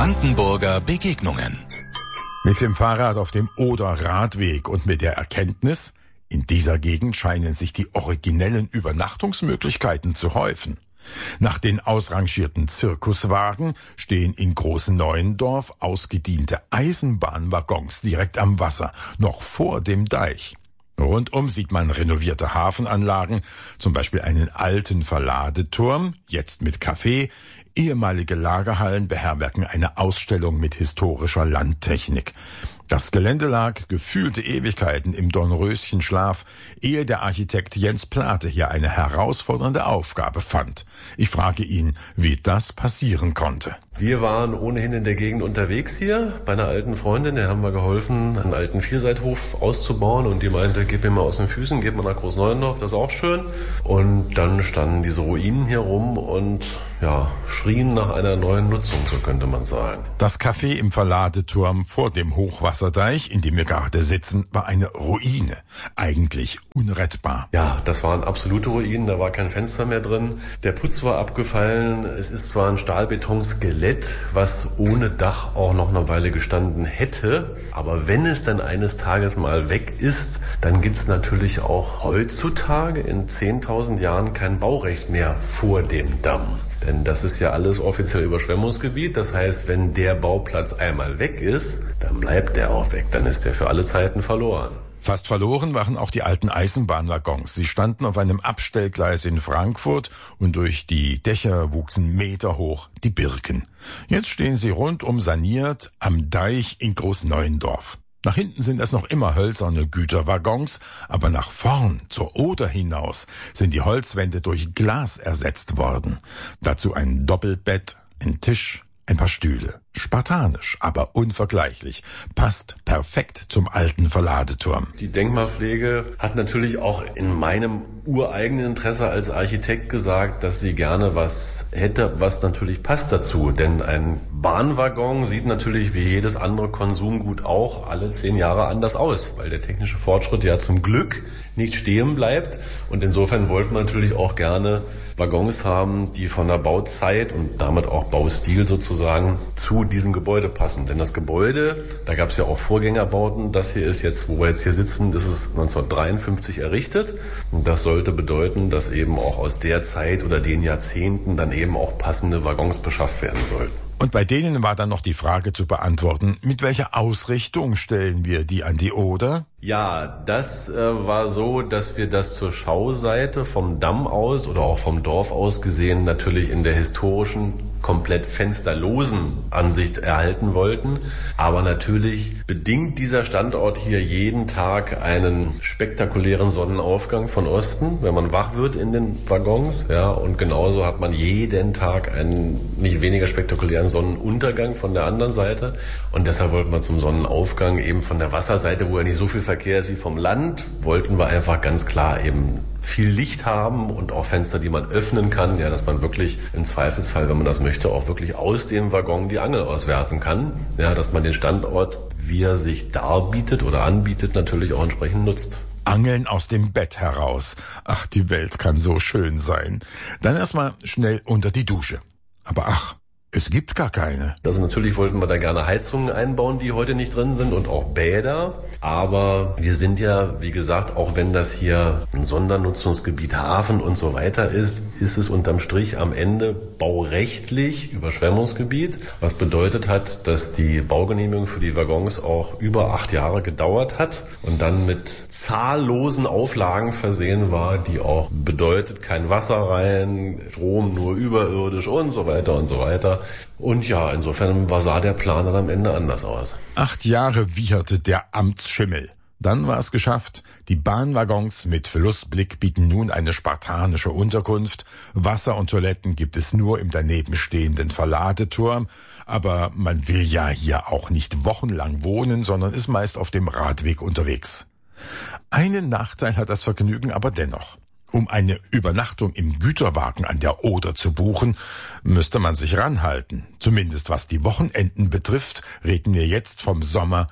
Brandenburger Begegnungen. Mit dem Fahrrad auf dem Oder-Radweg und mit der Erkenntnis, in dieser Gegend scheinen sich die originellen Übernachtungsmöglichkeiten zu häufen. Nach den ausrangierten Zirkuswagen stehen in Groß-Neuendorf ausgediente Eisenbahnwaggons direkt am Wasser, noch vor dem Deich. Rundum sieht man renovierte Hafenanlagen, zum Beispiel einen alten Verladeturm, jetzt mit Café. Ehemalige Lagerhallen beherbergen eine Ausstellung mit historischer Landtechnik. Das Gelände lag gefühlte Ewigkeiten im Dornröschenschlaf, ehe der Architekt Jens Plate hier eine herausfordernde Aufgabe fand. Ich frage ihn, wie das passieren konnte. Wir waren ohnehin in der Gegend unterwegs hier bei einer alten Freundin, der haben wir geholfen, einen alten Vierseithof auszubauen und die meinte, gib mir mal aus den Füßen, gib mal nach Groß-Neuendorf, das ist auch schön. Und dann standen diese Ruinen hier rum und schrien nach einer neuen Nutzung, so könnte man sagen. Das Café im Verladeturm vor dem Hochwasserdeich, in dem wir gerade sitzen, war eine Ruine. Eigentlich unrettbar. Ja, das waren absolute Ruinen, da war kein Fenster mehr drin. Der Putz war abgefallen. Es ist zwar ein Stahlbetonskelett, was ohne Dach auch noch eine Weile gestanden hätte. Aber wenn es dann eines Tages mal weg ist, dann gibt's natürlich auch heutzutage in 10.000 Jahren kein Baurecht mehr vor dem Damm. Denn das ist ja alles offiziell Überschwemmungsgebiet. Das heißt, wenn der Bauplatz einmal weg ist, dann bleibt der auch weg. Dann ist der für alle Zeiten verloren. Fast verloren waren auch die alten Eisenbahnwaggons. Sie standen auf einem Abstellgleis in Frankfurt und durch die Dächer wuchsen meterhoch die Birken. Jetzt stehen sie rundum saniert am Deich in Groß-Neuendorf. Nach hinten sind es noch immer hölzerne Güterwaggons, aber nach vorn, zur Oder hinaus, sind die Holzwände durch Glas ersetzt worden. Dazu ein Doppelbett, ein Tisch, ein paar Stühle. Spartanisch, aber unvergleichlich. Passt perfekt zum alten Verladeturm. Die Denkmalpflege hat natürlich auch in meinem ureigenen Interesse als Architekt gesagt, dass sie gerne was hätte, was natürlich passt dazu. Denn ein Bahnwaggon sieht natürlich wie jedes andere Konsumgut auch alle 10 Jahre anders aus, weil der technische Fortschritt ja zum Glück nicht stehen bleibt. Und insofern wollten wir natürlich auch gerne Waggons haben, die von der Bauzeit und damit auch Baustil sozusagen zu diesem Gebäude passen. Denn das Gebäude, da gab es ja auch Vorgängerbauten, das hier ist jetzt, wo wir jetzt hier sitzen, das ist 1953 errichtet. Und das sollte bedeuten, dass eben auch aus der Zeit oder den Jahrzehnten dann eben auch passende Waggons beschafft werden sollten. Und bei denen war dann noch die Frage zu beantworten, mit welcher Ausrichtung stellen wir die an die Oder? Ja, das war so, dass wir das zur Schauseite vom Damm aus oder auch vom Dorf aus gesehen natürlich in der historischen, komplett fensterlosen Ansicht erhalten wollten. Aber natürlich bedingt dieser Standort hier jeden Tag einen spektakulären Sonnenaufgang von Osten, wenn man wach wird in den Waggons. Ja, und genauso hat man jeden Tag einen nicht weniger spektakulären Sonnenuntergang von der anderen Seite. Und deshalb wollten wir zum Sonnenaufgang eben von der Wasserseite, wo ja nicht so viel Verkehr ist wie vom Land, wollten wir einfach ganz klar eben viel Licht haben und auch Fenster, die man öffnen kann, ja, dass man wirklich im Zweifelsfall, wenn man das möchte, auch wirklich aus dem Waggon die Angel auswerfen kann, ja, dass man den Standort, wie er sich darbietet oder anbietet, natürlich auch entsprechend nutzt. Angeln aus dem Bett heraus. Ach, die Welt kann so schön sein. Dann erstmal schnell unter die Dusche. Aber ach, es gibt gar keine. Also natürlich wollten wir da gerne Heizungen einbauen, die heute nicht drin sind und auch Bäder. Aber wir sind ja, wie gesagt, auch wenn das hier ein Sondernutzungsgebiet Hafen und so weiter ist, ist es unterm Strich am Ende baurechtlich Überschwemmungsgebiet. Was bedeutet hat, dass die Baugenehmigung für die Waggons auch über 8 Jahre gedauert hat und dann mit zahllosen Auflagen versehen war, die auch bedeutet, kein Wasser rein, Strom nur überirdisch und so weiter und so weiter. Und ja, insofern sah der Plan dann am Ende anders aus. 8 Jahre wieherte der Amtsschimmel. Dann war es geschafft. Die Bahnwaggons mit Flussblick bieten nun eine spartanische Unterkunft. Wasser und Toiletten gibt es nur im daneben stehenden Verladeturm. Aber man will ja hier auch nicht wochenlang wohnen, sondern ist meist auf dem Radweg unterwegs. Einen Nachteil hat das Vergnügen aber dennoch. Um eine Übernachtung im Güterwagen an der Oder zu buchen, müsste man sich ranhalten. Zumindest was die Wochenenden betrifft, reden wir jetzt vom Sommer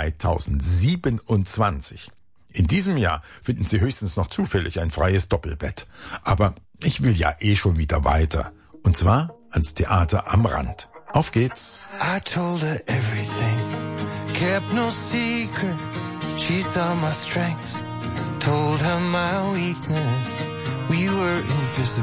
2027. In diesem Jahr finden Sie höchstens noch zufällig ein freies Doppelbett. Aber ich will ja schon wieder weiter. Und zwar ans Theater am Rand. Auf geht's. I told her everything, kept no secrets. She saw my strengths, told her my weakness. We were invisible.